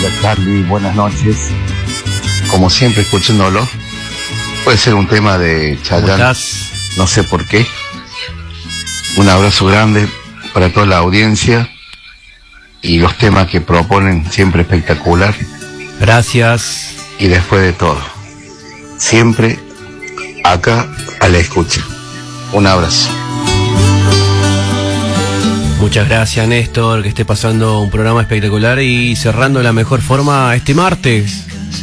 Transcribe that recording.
Hola Charlie, buenas noches. Como siempre escuchándolo. Puede ser un tema de Chayanne, no sé por qué. Un abrazo grande para toda la audiencia y los temas que proponen siempre espectacular. Gracias. Y después de todo, siempre acá a la escucha. Un abrazo. Muchas gracias, Néstor, que esté pasando un programa espectacular y cerrando de la mejor forma este martes.